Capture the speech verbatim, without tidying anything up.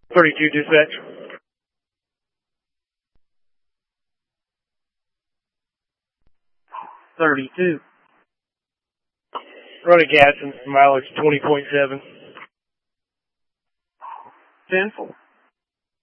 thirty-two dispatch. thirty-two. Running Gadsden, mileage twenty point seven. ten four.